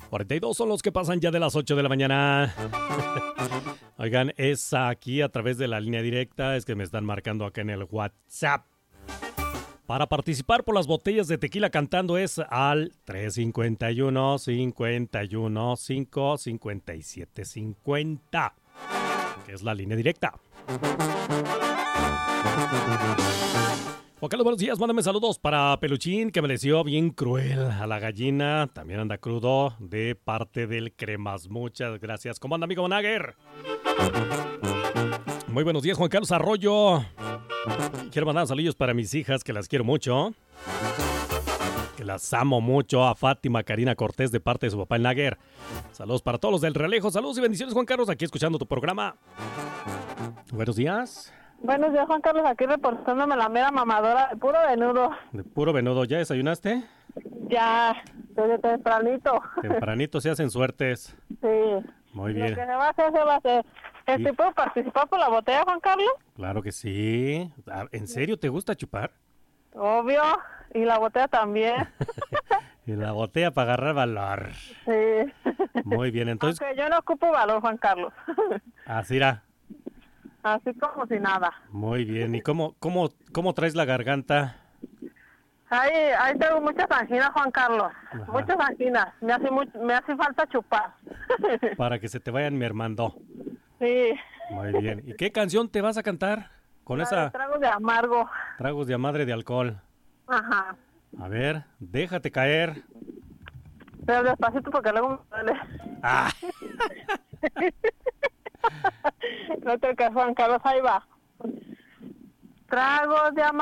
42 son los que pasan ya de las 8 de la mañana. Oigan, es aquí a través de la línea directa, es que me están marcando acá en el WhatsApp. Para participar por las botellas de tequila cantando es al 351-51-5-57-50, que es la línea directa. Juan Carlos, buenos días, mándame saludos para Peluchín, que amaneció bien cruel a la gallina, también anda crudo de parte del Cremas, muchas gracias. ¿Cómo anda, amigo Nager? Muy buenos días, Juan Carlos Arroyo. Quiero mandar saludos para mis hijas, que las quiero mucho, que las amo mucho, a Fátima Karina Cortés de parte de su papá el Nager. Saludos para todos los del Relejo, saludos y bendiciones, Juan Carlos, aquí escuchando tu programa. Buenos días. Buenos días, Juan Carlos, aquí reportándome la mera mamadora de puro venudo. De puro venudo, ¿ya desayunaste? Ya, desde tempranito. Tempranito se hacen suertes. Sí. Muy bien. Lo que se va a hacer, se va a hacer. Sí. ¿Puedo participar por la botella, Juan Carlos? Claro que sí. ¿En serio te gusta chupar? Obvio, y la botella también. Y la botella para agarrar valor. Sí. Muy bien, entonces... Aunque yo no ocupo valor, Juan Carlos. Así era. Así como si nada. Muy bien. ¿Y cómo traes la garganta? Ahí tengo muchas anginas, Juan Carlos. Ajá. Muchas anginas. Me hace falta chupar. Para que se te vayan mermando. Sí. Muy bien. ¿Y qué canción te vas a cantar con esa? Tragos de amargo. Tragos de madre de alcohol. Ajá. A ver, déjate caer. Pero despacito porque luego me duele. Ah. No te creas, Juan Carlos, ahí va. Tragos de amargo.